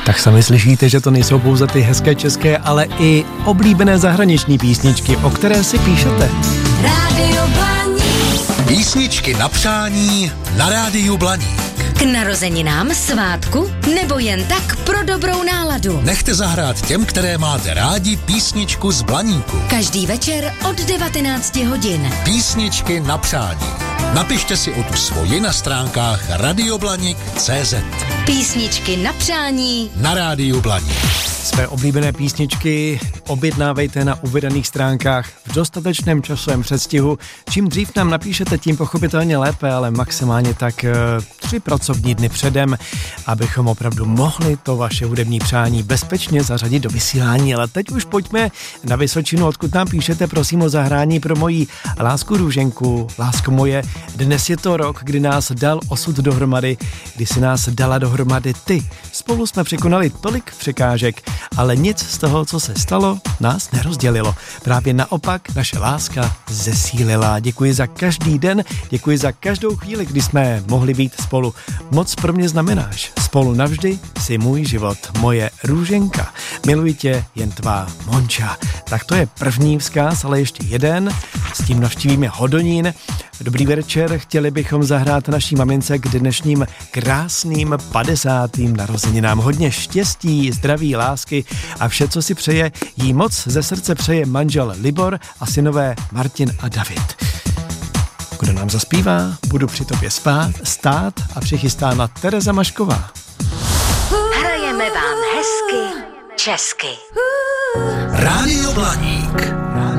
Tak sami slyšíte, že to nejsou pouze ty hezké české, ale i oblíbené zahraniční písničky, o které si píšete. Rádio Blaník. Písničky na přání na Rádiu Blaník. K narozeninám, svátku nebo jen tak pro dobrou náladu. Nechte zahrát těm, které máte rádi, písničku z Blaníku. Každý večer od 19 hodin. Písničky na přání. Napište si o tu svoji na stránkách radioblanik.cz. Písničky na přání na Rádiu Blaník. Své oblíbené písničky objednávejte na uvedených stránkách v dostatečném časovém předstihu. Čím dřív nám napíšete, tím pochopitelně lépe, ale maximálně tak 3 pracovní dny předem, abychom opravdu mohli to vaše hudební přání bezpečně zařadit do vysílání. Ale teď už pojďme na Vysočinu, odkud nám píšete, prosím o zahrání pro moji lásku Růženku. Lásko moje, dnes je to rok, kdy nás dal osud dohromady, kdy si nás dala dohromady ty. Spolu jsme překonali tolik překážek, ale nic z toho, co se stalo, nás nerozdělilo. Právě naopak naše láska zesílila. Děkuji za každý den, děkuji za každou chvíli, kdy jsme mohli být spolu. Moc pro mě znamenáš. Spolu navždy si můj život, moje Růženka. Miluji tě, jen tvá Monča. Tak to je první vzkaz, ale ještě jeden. S tím navštívíme Hodonín. Dobrý večer, chtěli bychom zahrát naší mamince k dnešním krásným 50. narozeninám. Hodně štěstí, zdraví, lásky a vše, co si přeje, jí moc ze srdce přeje manžel Libor a synové Martin a David. Kdo nám zaspívá, budu při tobě stát a přichystána Tereza Mašková. hrajeme vám hezky česky. Rádio Blaník.